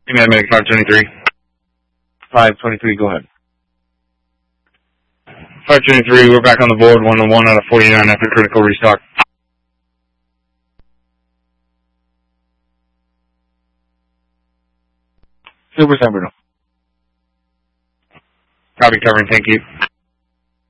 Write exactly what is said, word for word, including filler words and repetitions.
Command Medic five twenty-three. five twenty-three, go ahead. five twenty-three, we're back on the board, one to one out of forty-nine after critical restock. Super San Bruno. Copy, covering, thank you.